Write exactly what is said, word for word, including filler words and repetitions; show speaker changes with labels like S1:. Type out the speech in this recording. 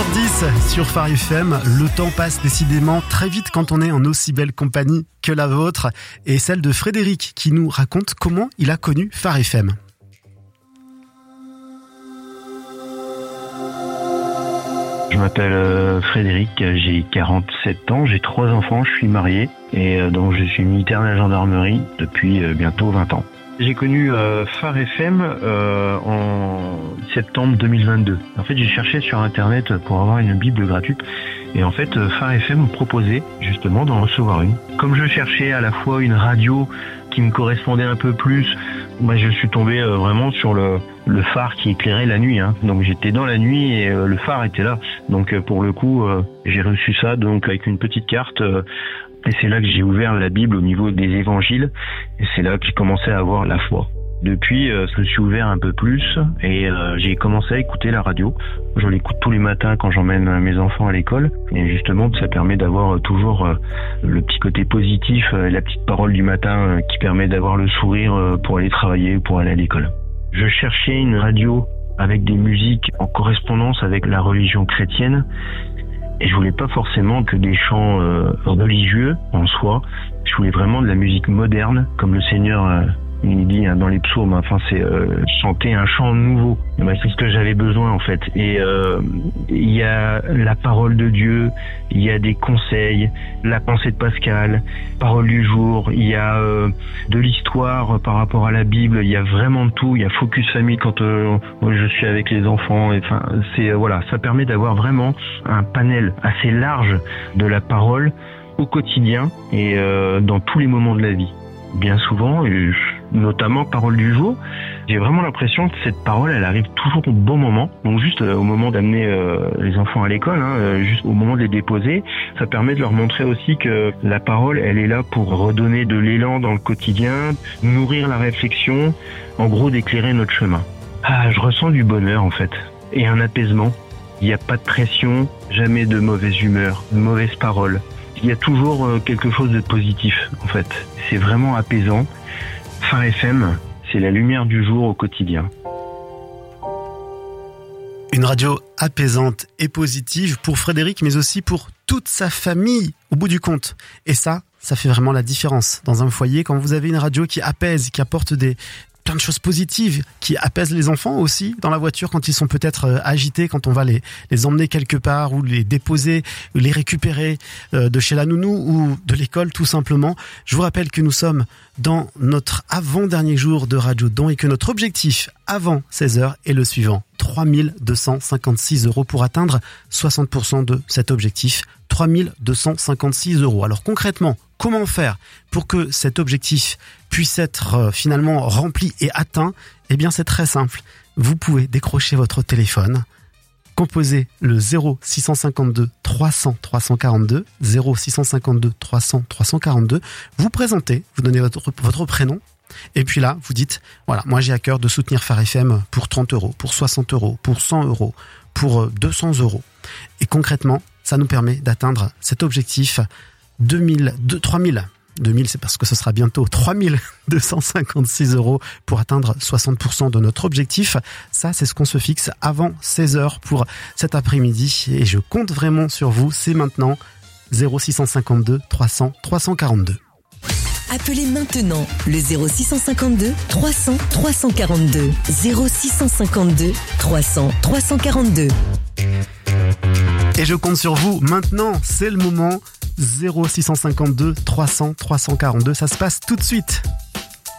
S1: heures dix sur Phare F M. Le temps passe décidément très vite quand on est en aussi belle compagnie que la vôtre et celle de Frédéric qui nous raconte comment il a connu Phare F M.
S2: Je m'appelle euh, Frédéric, j'ai quarante-sept ans, j'ai trois enfants, je suis marié et euh, donc je suis militaire de la gendarmerie depuis euh, bientôt vingt ans. J'ai connu euh, Phare F M euh, en septembre deux mille vingt-deux. En fait, j'ai cherché sur internet pour avoir une Bible gratuite et en fait, Phare F M me proposait justement d'en recevoir une. Comme je cherchais à la fois une radio qui me correspondait un peu plus, moi je suis tombé euh, vraiment sur le le phare qui éclairait la nuit. Hein. Donc j'étais dans la nuit et euh, le phare était là. Donc euh, pour le coup, euh, j'ai reçu ça donc avec une petite carte. Euh, Et c'est là que j'ai ouvert la Bible au niveau des évangiles. Et c'est là que j'ai commencé à avoir la foi. Depuis, euh, je me suis ouvert un peu plus et euh, j'ai commencé à écouter la radio. Je l'écoute tous les matins quand j'emmène mes enfants à l'école. Et justement, ça permet d'avoir toujours euh, le petit côté positif, euh, la petite parole du matin euh, qui permet d'avoir le sourire euh, pour aller travailler, pour aller à l'école. Je cherchais une radio avec des musiques en correspondance avec la religion chrétienne. Et je voulais pas forcément que des chants euh, religieux en soi. Je voulais vraiment de la musique moderne, comme le Seigneur euh, il dit hein, dans les psaumes. Enfin, c'est euh, chanter un chant nouveau. Et ben, c'est ce que j'avais besoin en fait. Et euh, il y a la parole de Dieu, il y a des conseils, la pensée de Pascal, parole du jour. Il y a euh, de l'histoire par rapport à la Bible. Il y a vraiment de tout. Il y a Focus Famille quand euh, je suis avec les enfants. Et, enfin, c'est euh, voilà, ça permet d'avoir vraiment un panel assez large de la parole au quotidien et euh, dans tous les moments de la vie. Bien souvent, et notamment parole du jour, j'ai vraiment l'impression que cette parole, elle arrive toujours au bon moment. Donc juste euh, au moment d'amener euh, les enfants à l'école, hein, euh, juste au moment de les déposer, ça permet de leur montrer aussi que la parole, elle est là pour redonner de l'élan dans le quotidien, nourrir la réflexion, en gros d'éclairer notre chemin. Ah, je ressens du bonheur en fait, et un apaisement. Il n'y a pas de pression, jamais de mauvaise humeur, de mauvaises paroles. Il y a toujours quelque chose de positif, en fait. C'est vraiment apaisant. Phare F M, c'est la lumière du jour au quotidien.
S1: Une radio apaisante et positive pour Frédéric, mais aussi pour toute sa famille, au bout du compte. Et ça, ça fait vraiment la différence dans un foyer. Quand vous avez une radio qui apaise, qui apporte des... plein de choses positives qui apaisent les enfants aussi dans la voiture quand ils sont peut-être agités, quand on va les, les emmener quelque part ou les déposer, ou les récupérer de chez la nounou ou de l'école tout simplement. Je vous rappelle que nous sommes dans notre avant-dernier jour de Radio Don et que notre objectif avant seize heures est le suivant. trois mille deux cent cinquante-six euros pour atteindre soixante pour cent de cet objectif. trois mille deux cent cinquante-six euros. Alors concrètement, comment faire pour que cet objectif puisse être euh, finalement rempli et atteint? Eh bien, c'est très simple. Vous pouvez décrocher votre téléphone, composer le zéro six cent cinquante-deux trois cents trois cent quarante-deux, zéro six cent cinquante-deux trois cents trois cent quarante-deux, vous présentez, vous donnez votre, votre prénom, et puis là, vous dites, voilà, moi j'ai à cœur de soutenir Phare F M pour trente euros, pour soixante euros, pour cent euros, pour deux cents euros. Et concrètement, ça nous permet d'atteindre cet objectif deux mille, trois mille. deux mille, c'est parce que ce sera bientôt trois mille deux cent cinquante-six euros pour atteindre soixante pour cent de notre objectif. Ça, c'est ce qu'on se fixe avant seize heures pour cet après-midi. Et je compte vraiment sur vous. C'est maintenant zéro six cent cinquante-deux trois cents trois cent quarante-deux.
S3: Appelez maintenant le zéro six cent cinquante-deux trois cents trois cent quarante-deux. zéro six cent cinquante-deux trois cents trois cent quarante-deux.
S1: Et je compte sur vous maintenant. C'est le moment. zéro six cent cinquante-deux trois cents trois cent quarante-deux. Ça se passe tout de suite.